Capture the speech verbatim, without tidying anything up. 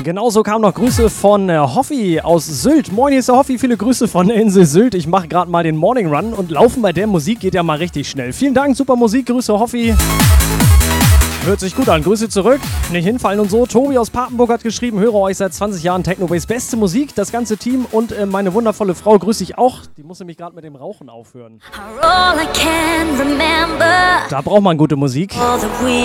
Genauso kamen noch Grüße von äh, Hoffi aus Sylt. Moin, hier ist der Hoffi. Viele Grüße von der Insel Sylt. Ich mache gerade mal den Morning Run und laufen bei der Musik geht ja mal richtig schnell. Vielen Dank, super Musik. Grüße, Hoffi. Hört sich gut an. Grüße zurück. Nicht hinfallen und so. Tobi aus Papenburg hat geschrieben, höre euch seit zwanzig Jahren Technobase. Beste Musik, das ganze Team und äh, meine wundervolle Frau grüße ich auch. Die muss nämlich gerade mit dem Rauchen aufhören. Da braucht man gute Musik.